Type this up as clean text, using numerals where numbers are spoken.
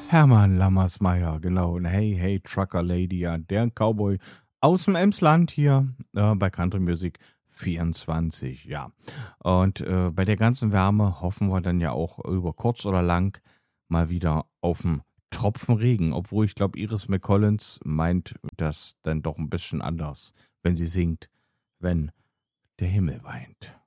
Hermann Lammersmeier, genau. Und Hey, hey, Trucker Lady, ja, der Cowboy aus dem Emsland hier bei Country Music 24, ja. Und bei der ganzen Wärme hoffen wir dann ja auch über kurz oder lang mal wieder auf einen Tropfen Regen. Obwohl ich glaube, Iris McCollins meint das dann doch ein bisschen anders, wenn sie singt, wenn der Himmel weint.